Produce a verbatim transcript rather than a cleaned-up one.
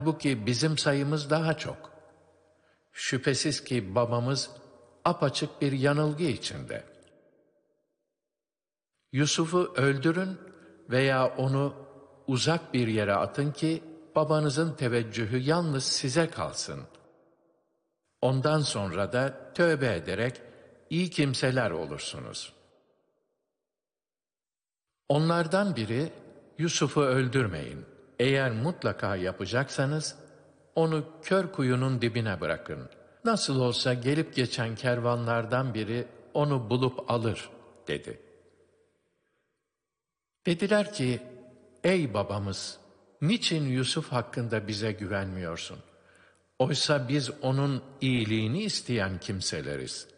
Halbuki bizim sayımız daha çok. Şüphesiz ki babamız apaçık bir yanılgı içinde. Yusuf'u öldürün veya onu uzak bir yere atın ki babanızın teveccühü yalnız size kalsın. Ondan sonra da tövbe ederek iyi kimseler olursunuz. Onlardan biri, Yusuf'u öldürmeyin. Eğer mutlaka yapacaksanız, onu kör kuyunun dibine bırakın. Nasıl olsa gelip geçen kervanlardan biri onu bulup alır, dedi. Dediler ki, ey babamız, niçin Yusuf hakkında bize güvenmiyorsun? Oysa biz onun iyiliğini isteyen kimseleriz.